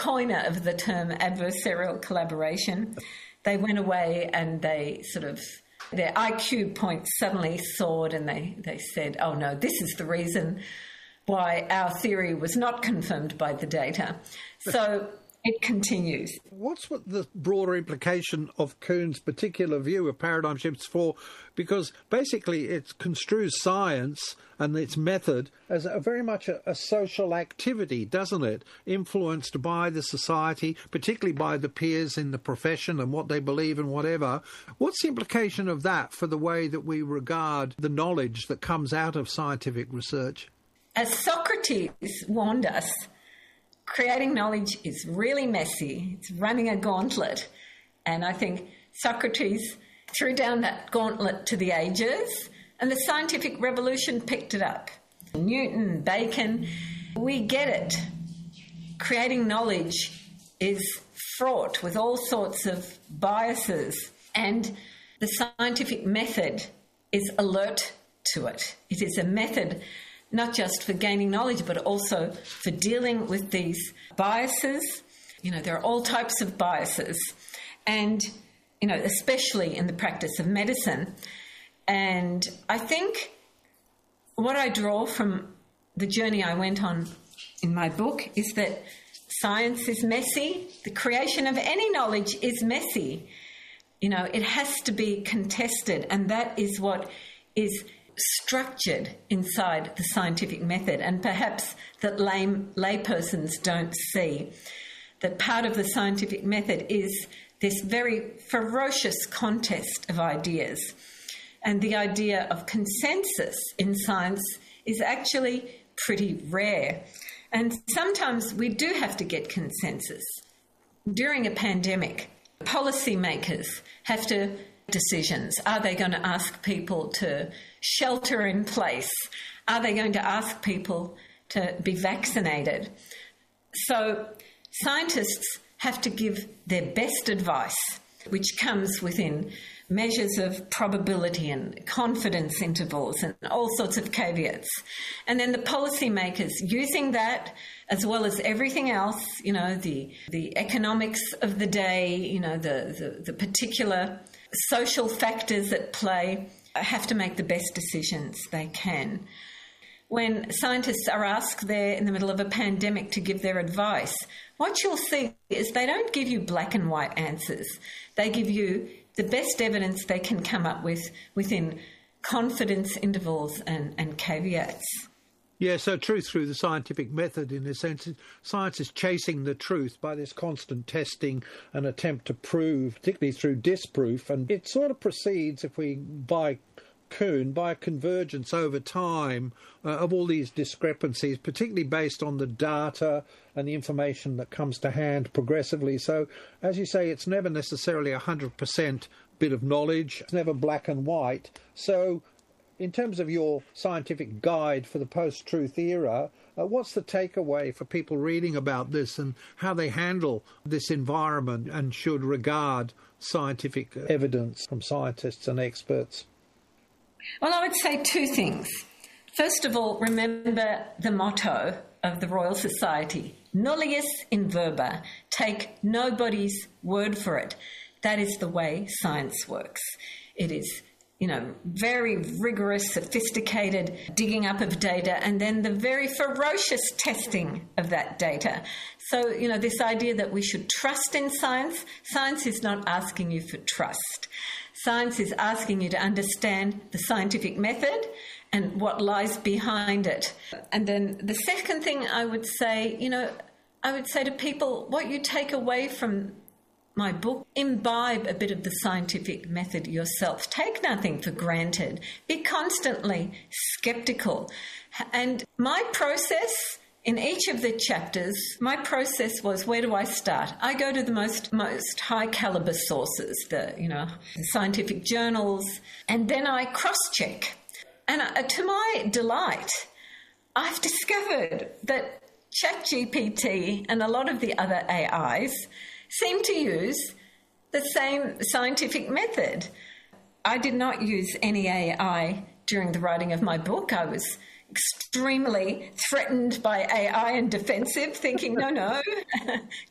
coiner of the term adversarial collaboration. They went away and they their IQ points suddenly soared, and they said, oh no, this is the reason why our theory was not confirmed by the data. So it continues. What's the broader implication of Kuhn's particular view of paradigm shifts for? Because basically it construes science and its method as very much a social activity, doesn't it? Influenced by the society, particularly by the peers in the profession and what they believe and whatever. What's the implication of that for the way that we regard the knowledge that comes out of scientific research? As Socrates warned us, creating knowledge is really messy. It's running a gauntlet. And I think Socrates threw down that gauntlet to the ages, and the scientific revolution picked it up. Newton, Bacon, we get it. Creating knowledge is fraught with all sorts of biases, and the scientific method is alert to it. It is a method not just for gaining knowledge, but also for dealing with these biases. There are all types of biases, and, especially in the practice of medicine. And I think what I draw from the journey I went on in my book is that science is messy. The creation of any knowledge is messy. It has to be contested, and that is what is structured inside the scientific method, and perhaps that laypersons don't see. That part of the scientific method is this very ferocious contest of ideas. And the idea of consensus in science is actually pretty rare. And sometimes we do have to get consensus. During a pandemic, policymakers have to make decisions. Are they going to ask people to shelter in place? Are they going to ask people to be vaccinated? So scientists have to give their best advice, which comes within measures of probability and confidence intervals and all sorts of caveats. And then the policymakers using that, as well as everything else, the economics of the day, the particular social factors at play, have to make the best decisions they can. When scientists are asked there in the middle of a pandemic to give their advice, what you'll see is they don't give you black and white answers. They give you the best evidence they can come up with within confidence intervals and caveats. Yeah, so truth through the scientific method, in a sense, science is chasing the truth by this constant testing and attempt to prove, particularly through disproof. And it sort of proceeds, by Kuhn, by a convergence over time of all these discrepancies, particularly based on the data and the information that comes to hand progressively. So, as you say, it's never necessarily 100% bit of knowledge. It's never black and white. So, in terms of your scientific guide for the post-truth era, what's the takeaway for people reading about this and how they handle this environment and should regard scientific evidence from scientists and experts? Well, I would say two things. First of all, remember the motto of the Royal Society, nullius in verba, take nobody's word for it. That is the way science works. It is very rigorous, sophisticated digging up of data, and then the very ferocious testing of that data. So, this idea that we should trust in science, science is not asking you for trust. Science is asking you to understand the scientific method and what lies behind it. And then the second thing I would say, to people, what you take away from my book, imbibe a bit of the scientific method yourself. Take nothing for granted. Be constantly skeptical. And my process in each of the chapters, my process was, where do I start? I go to the most high caliber sources, the scientific journals, and then I cross-check. And to my delight, I've discovered that ChatGPT and a lot of the other AIs seem to use the same scientific method. I did not use any AI during the writing of my book. I was extremely threatened by AI and defensive, thinking, no,